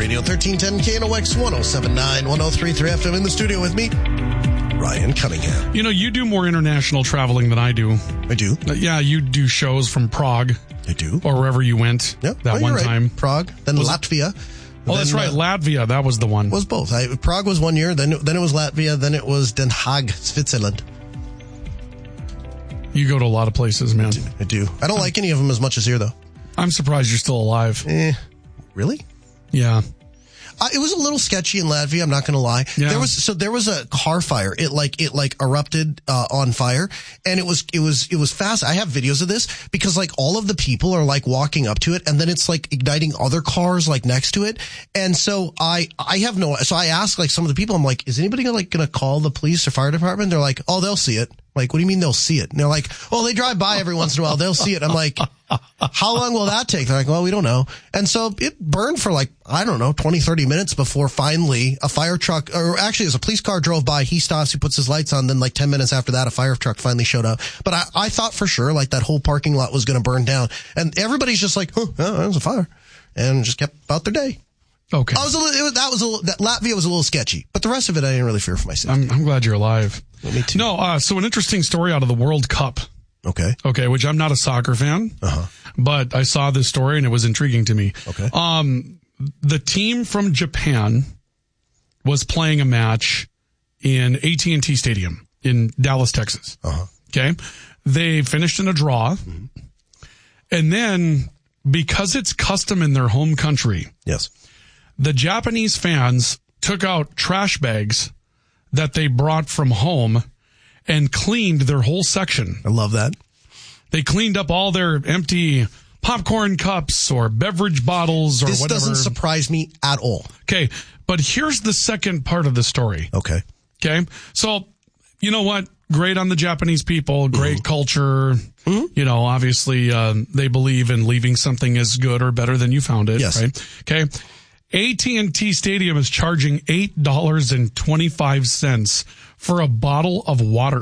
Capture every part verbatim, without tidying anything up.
Radio, thirteen ten K N O X, one oh seven point nine, one oh three point three F M. In the studio with me, Ryan Cunningham. You know, you do more international traveling than I do. I do. Uh, yeah, you do shows from Prague. I do. Or wherever you went yep. that oh, one right. time. Prague, then was Latvia. Oh, then, that's right. Uh, Latvia, that was the one. Was both. I, Prague was one year, then, then it was Latvia, then it was Den Haag, Switzerland. You go to a lot of places, man. I do. I, do. I don't like any of them as much as here, though. I'm surprised you're still alive. Eh, really? Yeah. Uh, it was a little sketchy in Latvia. I'm not going to lie. Yeah. There was so there was a car fire. It like it like erupted uh, on fire, and it was it was it was fast. I have videos of this because like all of the people are like walking up to it, and then it's like igniting other cars like next to it. And so I I have no. So I asked like some of the people. I'm like, is anybody like going to call the police or fire department? They're like, oh, they'll see it. Like, what do you mean they'll see it? And they're like, oh, they drive by every once in a while. They'll see it. I'm like, how long will that take? They're like, well, we don't know. And so it burned for like, I don't know, twenty, thirty minutes before finally a fire truck, or actually as a police car drove by, he stops, he puts his lights on. Then like ten minutes after that, a fire truck finally showed up. But I, I thought for sure like that whole parking lot was going to burn down. And everybody's just like, huh, oh, that was a fire. And just kept about their day. Okay. I was a little, it was, that was a little, that Latvia was a little sketchy, but the rest of it, I didn't really fear for myself. I'm, I'm glad you're alive. Well, me too. No, uh, so an interesting story out of the World Cup. Okay. Okay, which I'm not a soccer fan, uh-huh. but I saw this story and it was intriguing to me. Okay. Um, the team from Japan was playing a match in A T and T Stadium in Dallas, Texas. Uh-huh. Okay. They finished in a draw. Mm-hmm. And then because it's custom in their home country. Yes. The Japanese fans took out trash bags that they brought from home and cleaned their whole section. I love that. They cleaned up all their empty popcorn cups or beverage bottles or this whatever. This doesn't surprise me at all. Okay, but here's the second part of the story. Okay. Okay, so you know what? Great on the Japanese people, great mm-hmm. culture. Mm-hmm. You know, obviously uh, they believe in leaving something as good or better than you found it. Yes. Right? Okay. A T and T Stadium is charging eight dollars and twenty-five cents for a bottle of water.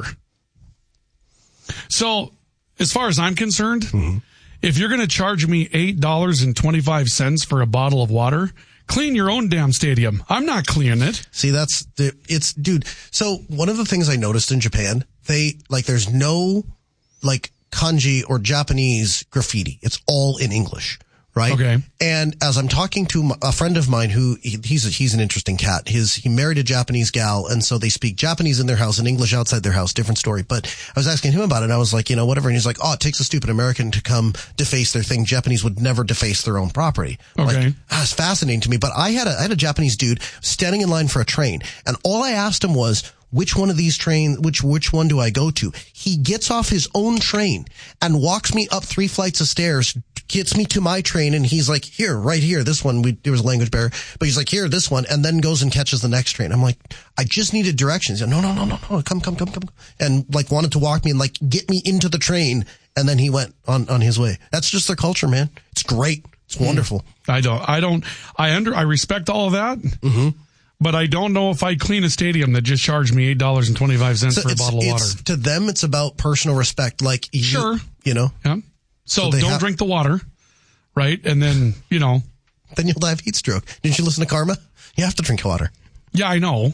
So, as far as I'm concerned, mm-hmm. if you're going to charge me eight dollars and twenty-five cents for a bottle of water, clean your own damn stadium. I'm not cleaning it. See, that's the, it's, dude. So, one of the things I noticed in Japan, they, like, there's no, like, kanji or Japanese graffiti. It's all in English. Right. Okay. And as I'm talking to a friend of mine who he, he's a, he's an interesting cat. His he married a Japanese gal, and so they speak Japanese in their house and English outside their house. Different story. But I was asking him about it, and I was like, you know, whatever. And he's like, oh, it takes a stupid American to come deface their thing. Japanese would never deface their own property. Okay. Like, that's fascinating to me. But I had a I had a Japanese dude standing in line for a train, and all I asked him was, which one of these trains, which, which one do I go to? He gets off his own train and walks me up three flights of stairs, gets me to my train, and he's like, here, right here, this one. We, there was a language barrier, but he's like, here, this one, and then goes and catches the next train. I'm like, I just needed directions. No, no, no, no, no, come, come, come, come. And like wanted to walk me and like get me into the train. And then he went on, on his way. That's just their culture, man. It's great. It's wonderful. I don't, I don't, I under, I respect all of that. Mm-hmm. But I don't know if I'd clean a stadium that just charged me eight dollars and twenty-five cents so for a bottle of water. To them, it's about personal respect. Like, you, sure. You know? Yeah. So, so don't ha- drink the water, right? And then, you know. Then you'll die of heat stroke. Didn't you listen to Karma? You have to drink water. Yeah, I know.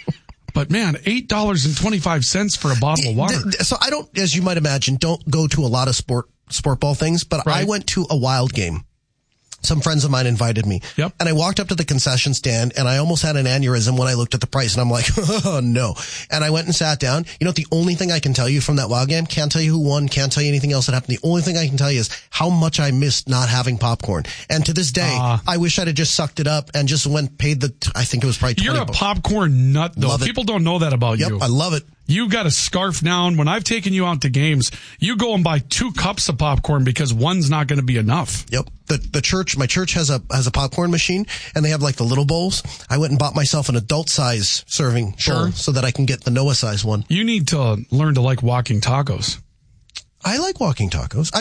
But man, eight dollars and twenty-five cents for a bottle of water. So I don't, as you might imagine, don't go to a lot of sport, sport ball things, but right. I went to a Wild game. Some friends of mine invited me. Yep. And I walked up to the concession stand and I almost had an aneurysm when I looked at the price and I'm like, oh no. And I went and sat down. You know, the only thing I can tell you from that Wild game, can't tell you who won, can't tell you anything else that happened. The only thing I can tell you is how much I missed not having popcorn. And to this day, uh, I wish I'd have just sucked it up and just went, paid the, I think it was probably twenty You're a bucks. Popcorn nut though. Love People it. Don't know that about yep, you. I love it. You got a scarf down. When I've taken you out to games, you go and buy two cups of popcorn because one's not going to be enough. Yep. The the church, my church has a has a popcorn machine, and they have like the little bowls. I went and bought myself an adult size serving sure. bowl so that I can get the Noah size one. You need to learn to like walking tacos. I like walking tacos.